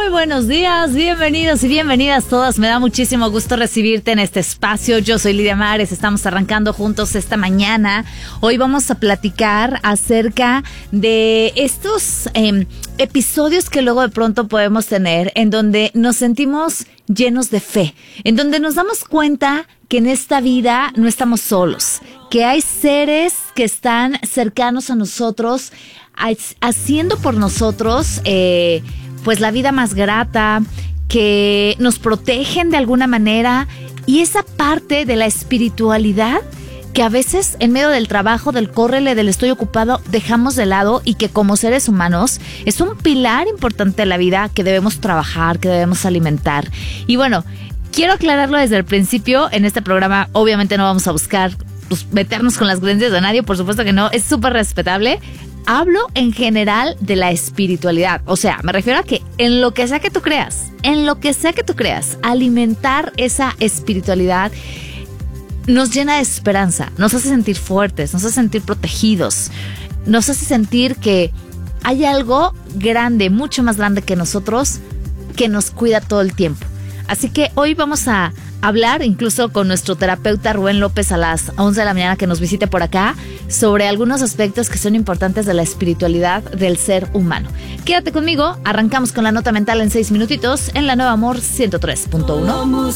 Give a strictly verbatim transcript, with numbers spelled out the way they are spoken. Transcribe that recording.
Muy buenos días, bienvenidos y bienvenidas todas. Me da muchísimo gusto recibirte en este espacio. Yo soy Lidia Mares, estamos arrancando juntos esta mañana. Hoy vamos a platicar acerca de estos eh, episodios que luego de pronto podemos tener en donde nos sentimos llenos de fe, en donde nos damos cuenta que en esta vida no estamos solos, que hay seres que están cercanos a nosotros, haciendo por nosotros eh, pues la vida más grata, que nos protegen de alguna manera, y esa parte de la espiritualidad que a veces en medio del trabajo, del córrele, del estoy ocupado, dejamos de lado, y que como seres humanos es un pilar importante de la vida que debemos trabajar, que debemos alimentar. Y bueno, quiero aclararlo desde el principio. En este programa obviamente no vamos a buscar pues, meternos con las creencias de nadie, por supuesto que no, es súper respetable. Hablo en general de la espiritualidad, o sea, me refiero a que en lo que sea que tú creas, en lo que sea que tú creas, alimentar esa espiritualidad nos llena de esperanza, nos hace sentir fuertes, nos hace sentir protegidos, nos hace sentir que hay algo grande, mucho más grande que nosotros, que nos cuida todo el tiempo. Así que hoy vamos a hablar incluso con nuestro terapeuta Rubén López a las once de la mañana, que nos visite por acá, sobre algunos aspectos que son importantes de la espiritualidad del ser humano. Quédate conmigo, arrancamos con la nota mental en seis minutitos en la Nueva Amor ciento tres punto uno.